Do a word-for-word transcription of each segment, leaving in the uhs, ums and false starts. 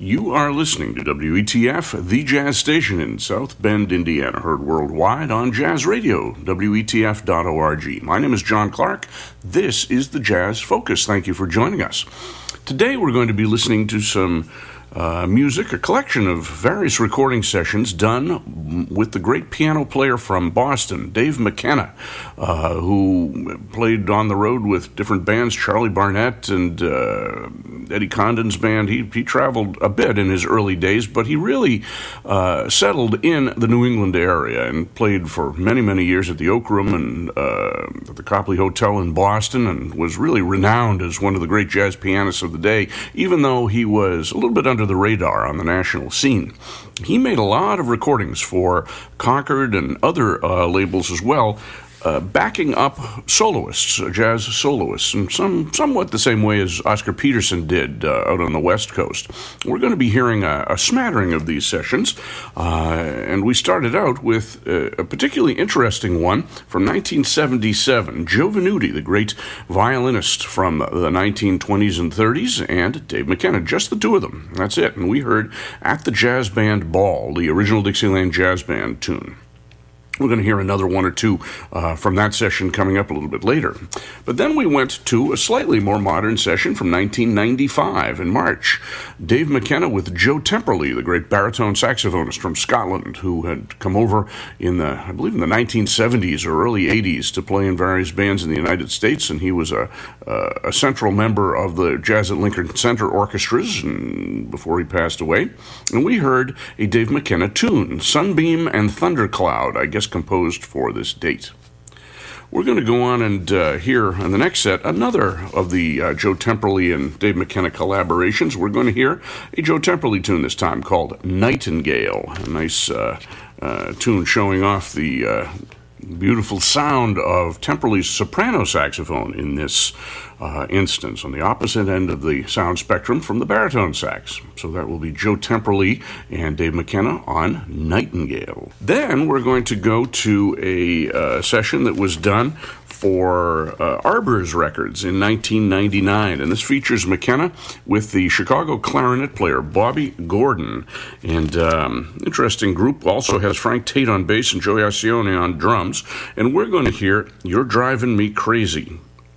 You are listening to W E T F, the jazz station in South Bend, Indiana, heard worldwide on Jazz Radio, W E T F dot org. My name is John Clark. This is the Jazz Focus. Thank you for joining us. Today we're going to be listening to some Uh, music, a collection of various recording sessions done with the great piano player from Boston, Dave McKenna, uh, who played on the road with different bands, Charlie Barnett and uh, Eddie Condon's band. He, he traveled a bit in his early days, but he really uh, settled in the New England area and played for many, many years at the Oak Room and uh, at the Copley Hotel in Boston, and was really renowned as one of the great jazz pianists of the day, even though he was a little bit under the radar on the national scene. He made a lot of recordings for Concord and other uh, labels as well, uh, backing up soloists, uh, jazz soloists, in some somewhat the same way as Oscar Peterson did uh, out on the West Coast. We're going to be hearing a, a smattering of these sessions, uh, and we started out with uh, a particularly interesting one from nineteen seventy-seven. Joe Venuti, the great violinist from the nineteen twenties and thirties, and Dave McKenna, just the two of them. That's it. And we heard At the Jazz Band Ball, the original Dixieland Jazz Band tune. We're going to hear another one or two uh, from that session coming up a little bit later. But then we went to a slightly more modern session from nineteen ninety-five in March. Dave McKenna with Joe Temperley, the great baritone saxophonist from Scotland, who had come over in the, I believe in the nineteen seventies or early eighties to play in various bands in the United States, and he was a, a, a central member of the Jazz at Lincoln Center orchestras and before he passed away. And we heard a Dave McKenna tune, Sunbeam and Thundercloud, I guess composed for this date. We're going to go on and uh, hear in the next set another of the uh, Joe Temperley and Dave McKenna collaborations. We're going to hear a Joe Temperley tune this time called Nightingale, a nice uh, uh, tune showing off the uh, beautiful sound of Temperley's soprano saxophone in this uh, instance, on the opposite end of the sound spectrum from the baritone sax. So that will be Joe Temperley and Dave McKenna on Nightingale. Then we're going to go to a uh, session that was done for uh, Arbors Records in nineteen ninety-nine, and this features McKenna with the Chicago clarinet player Bobby Gordon. And um, interesting group, also has Frank Tate on bass and Joey Ascione on drums, and we're going to hear You're Driving Me Crazy.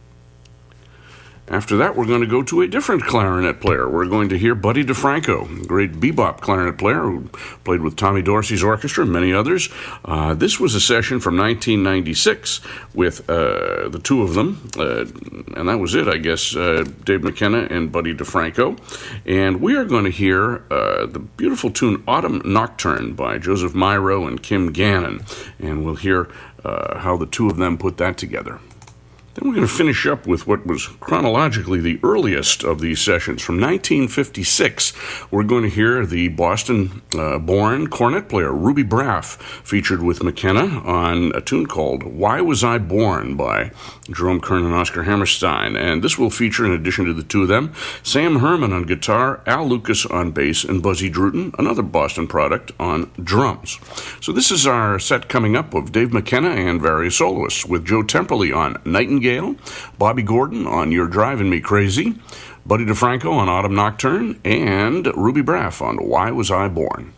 After that, we're going to go to a different clarinet player. We're going to hear Buddy DeFranco, a great bebop clarinet player who played with Tommy Dorsey's orchestra and many others. Uh, this was a session from nineteen ninety-six with uh, the two of them, uh, and that was it, I guess, uh, Dave McKenna and Buddy DeFranco. And we are going to hear uh, the beautiful tune Autumn Nocturne by Joseph Miro and Kim Gannon, and we'll hear uh, how the two of them put that together. Then we're going to finish up with what was chronologically the earliest of these sessions. From nineteen fifty-six, we're going to hear the Boston-born uh, cornet player Ruby Braff featured with McKenna on a tune called Why Was I Born by Jerome Kern and Oscar Hammerstein. And this will feature, in addition to the two of them, Sam Herman on guitar, Al Lucas on bass, and Buzzy Druten, another Boston product, on drums. So this is our set coming up of Dave McKenna and various soloists, with Joe Temperley on Nightingale, Bobby Gordon on You're Driving Me Crazy, Buddy DeFranco on Autumn Nocturne, and Ruby Braff on Why Was I Born.